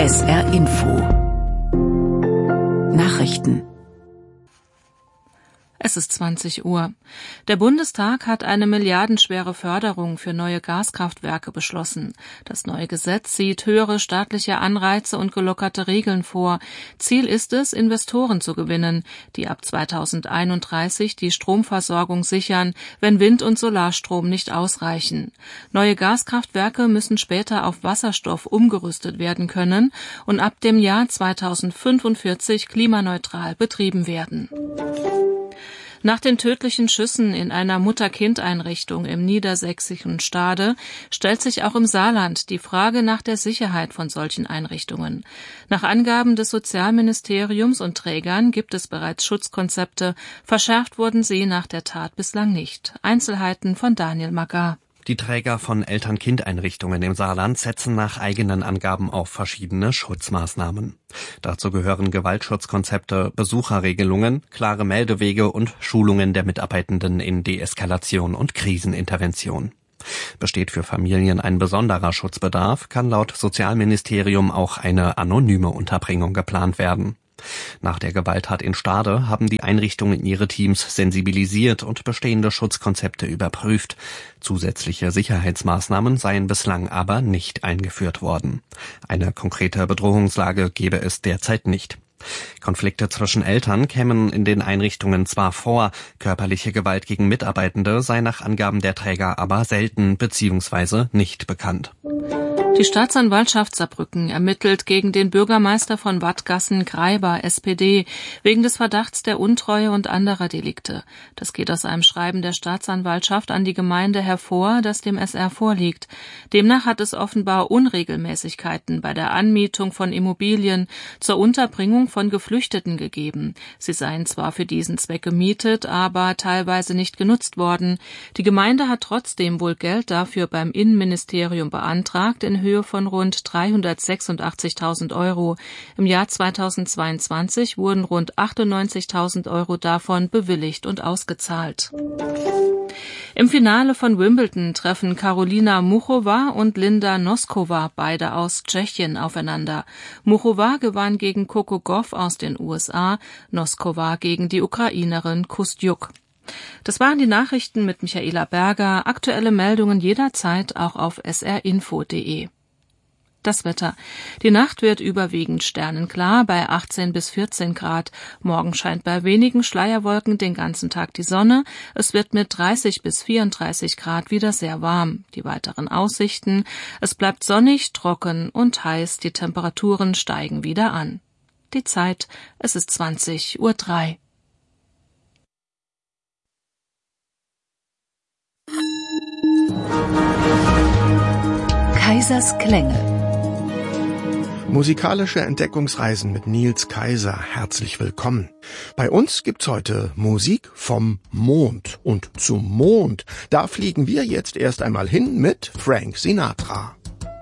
SR Info Nachrichten. Es ist 20 Uhr. Der Bundestag hat eine milliardenschwere Förderung für neue Gaskraftwerke beschlossen. Das neue Gesetz sieht höhere staatliche Anreize und gelockerte Regeln vor. Ziel ist es, Investoren zu gewinnen, die ab 2031 die Stromversorgung sichern, wenn Wind- und Solarstrom nicht ausreichen. Neue Gaskraftwerke müssen später auf Wasserstoff umgerüstet werden können und ab dem Jahr 2045 klimaneutral betrieben werden. Nach den tödlichen Schüssen in einer Mutter-Kind-Einrichtung im niedersächsischen Stade stellt sich auch im Saarland die Frage nach der Sicherheit von solchen Einrichtungen. Nach Angaben des Sozialministeriums und Trägern gibt es bereits Schutzkonzepte. Verschärft wurden sie nach der Tat bislang nicht. Einzelheiten von Daniel Magar. Die Träger von Eltern-Kind-Einrichtungen im Saarland setzen nach eigenen Angaben auf verschiedene Schutzmaßnahmen. Dazu gehören Gewaltschutzkonzepte, Besucherregelungen, klare Meldewege und Schulungen der Mitarbeitenden in Deeskalation und Krisenintervention. Besteht für Familien ein besonderer Schutzbedarf, kann laut Sozialministerium auch eine anonyme Unterbringung geplant werden. Nach der Gewalttat in Stade haben die Einrichtungen ihre Teams sensibilisiert und bestehende Schutzkonzepte überprüft. Zusätzliche Sicherheitsmaßnahmen seien bislang aber nicht eingeführt worden. Eine konkrete Bedrohungslage gebe es derzeit nicht. Konflikte zwischen Eltern kämen in den Einrichtungen zwar vor, körperliche Gewalt gegen Mitarbeitende sei nach Angaben der Träger aber selten bzw. nicht bekannt. Die Staatsanwaltschaft Saarbrücken ermittelt gegen den Bürgermeister von Wadgassen, Greiber, SPD, wegen des Verdachts der Untreue und anderer Delikte. Das geht aus einem Schreiben der Staatsanwaltschaft an die Gemeinde hervor, das dem SR vorliegt. Demnach hat es offenbar Unregelmäßigkeiten bei der Anmietung von Immobilien zur Unterbringung von Geflüchteten gegeben. Sie seien zwar für diesen Zweck gemietet, aber teilweise nicht genutzt worden. Die Gemeinde hat trotzdem wohl Geld dafür beim Innenministerium beantragt, in Höhe von rund 386.000 €. Im Jahr 2022 wurden rund 98.000 € davon bewilligt und ausgezahlt. Im Finale von Wimbledon treffen Karolina Muchova und Linda Noskova, beide aus Tschechien, aufeinander. Muchova gewann gegen Coco Gauff aus den USA, Noskova gegen die Ukrainerin Kustjuk. Das waren die Nachrichten mit Michaela Berger. Aktuelle Meldungen jederzeit auch auf srinfo.de. Das Wetter. Die Nacht wird überwiegend sternenklar bei 18 bis 14 Grad. Morgen scheint bei wenigen Schleierwolken den ganzen Tag die Sonne. Es wird mit 30 bis 34 Grad wieder sehr warm. Die weiteren Aussichten. Es bleibt sonnig, trocken und heiß. Die Temperaturen steigen wieder an. Die Zeit. Es ist 20:03 Uhr. Kaisers Klänge. Musikalische Entdeckungsreisen mit Nils Kaiser. Herzlich willkommen. Bei uns gibt's heute Musik vom Mond. Und zum Mond, da fliegen wir jetzt erst einmal hin mit Frank Sinatra.